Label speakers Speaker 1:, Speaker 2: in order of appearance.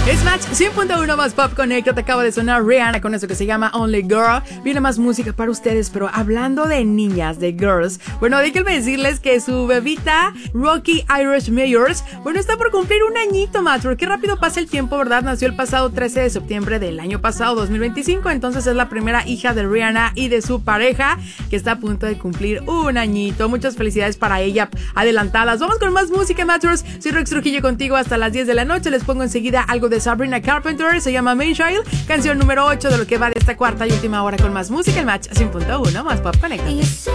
Speaker 1: Es Match 100.1 más Pop Connect. Te acaba de sonar Rihanna con eso que se llama Only Girl. Viene más música para ustedes, pero hablando de niñas, de girls, bueno, déjenme decirles que su bebita Rocky Irish Mayors, bueno, está por cumplir un añito, Match, porque qué rápido pasa el tiempo, ¿verdad? Nació el pasado 13 de septiembre del año pasado, 2025, entonces es la primera hija de Rihanna y de su pareja, que está a punto de cumplir un añito. Muchas felicidades para ella adelantadas. Vamos con más música, Matchers. Soy Rex Trujillo contigo hasta las 10 de la noche. Les pongo enseguida algo de Sabrina Carpenter, se llama Main Child, canción número 8 de lo que va de esta cuarta y última hora con más música. El Match 100.1 más Pop Connect.